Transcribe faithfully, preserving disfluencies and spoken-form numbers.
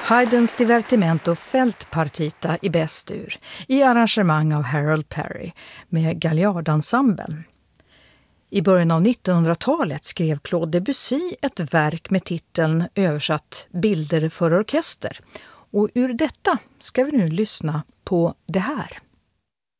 Haydns Divertimento Fältpartita i bäst-dur i arrangemang av Harold Perry med Galliardensemblen. I början av nittonhundratalet skrev Claude Debussy ett verk med titeln översatt Bilder för orkester. Och ur detta ska vi nu lyssna på det här.